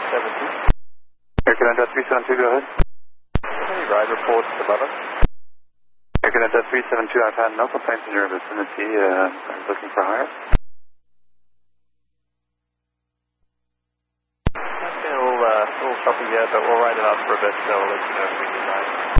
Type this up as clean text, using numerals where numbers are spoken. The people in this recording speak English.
372. American Delta 372, go ahead. Any ride reports above us? American Delta 372, I've had no complaints in your vicinity. I'm looking for hire. Okay, we'll copy here, but we'll write it out for a bit, so we'll let you know if we can ride.